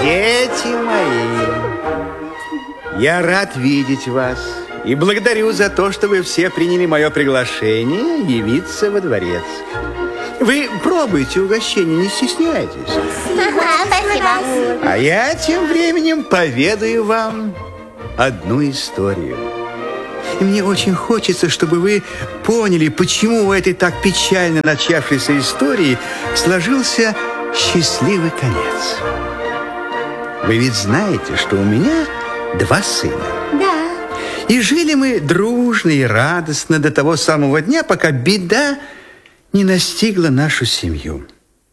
Дети мои, я рад видеть вас и благодарю за то, что вы все приняли мое приглашение явиться во дворец. Вы пробуйте угощение, не стесняйтесь. Спасибо. А я тем временем поведаю вам одну историю. И мне очень хочется, чтобы вы поняли, почему у этой так печально начавшейся истории сложился счастливый конец. Вы ведь знаете, что у меня 2 сына. Да. И жили мы дружно и радостно до того самого дня, пока беда не настигла нашу семью.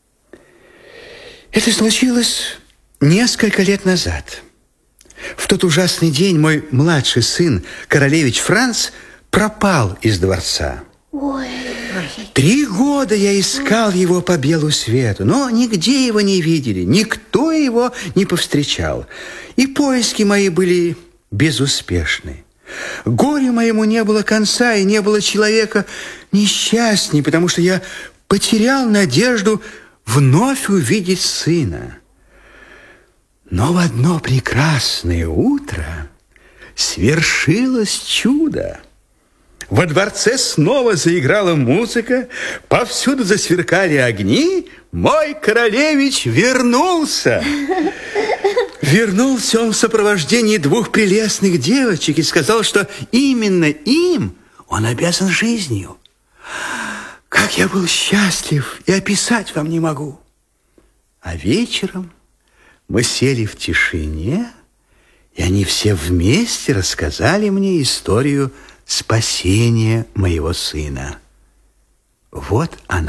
Это случилось несколько лет назад. В тот ужасный день мой младший сын, королевич Франц, пропал из дворца. Ой. 3 года я искал его по белу свету, но нигде его не видели, никто его не повстречал. И поиски мои были безуспешны. Горю моему не было конца, и не было человека несчастней, потому что я потерял надежду вновь увидеть сына. Но в одно прекрасное утро свершилось чудо. Во дворце снова заиграла музыка, повсюду засверкали огни. Мой королевич вернулся. Вернулся он в сопровождении 2 прелестных девочек и сказал, что именно им он обязан жизнью. Как я был счастлив, и описать вам не могу. А вечером мы сели в тишине, и они все вместе рассказали мне историю спасения моего сына. Вот она.